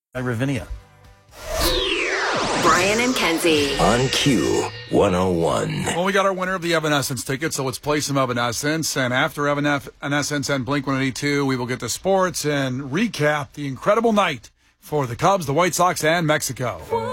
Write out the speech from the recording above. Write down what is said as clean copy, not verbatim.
Ravinia. Brian and Kenzie. On Q101. Well, we got our winner of the Evanescence ticket, so let's play some Evanescence. And after Evanescence and Blink-182, we will get to sports and recap the incredible night for the Cubs, the White Sox, and Mexico.